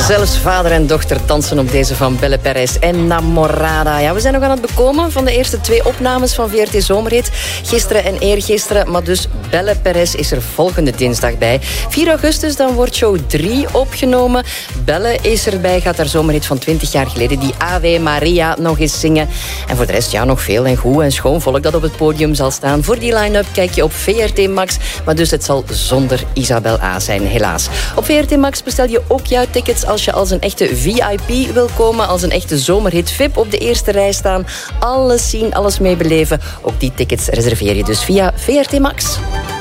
Zelfs vader en dochter dansen op deze van Belle Perez en Namorada. Ja, we zijn nog aan het bekomen van de eerste 2 opnames van VRT Zomerhit. Gisteren en eergisteren, maar dus Belle Perez is er volgende dinsdag bij. 4 augustus, dan wordt show 3 opgenomen. Belle is erbij, gaat haar zomerhit van 20 jaar geleden, die Ave Maria, nog eens zingen. En voor de rest, ja, nog veel en goed en schoon volk dat op het podium zal staan. Voor die line-up kijk je op VRT Max, maar dus het zal zonder Isabel A zijn, helaas. Op VRT Max bestel je ook jouw tickets als je als een echte VIP wil komen, als een echte zomerhit VIP op de eerste rij staan. Alles zien, alles meebeleven. Ook die tickets reserveer je dus via VRT Max.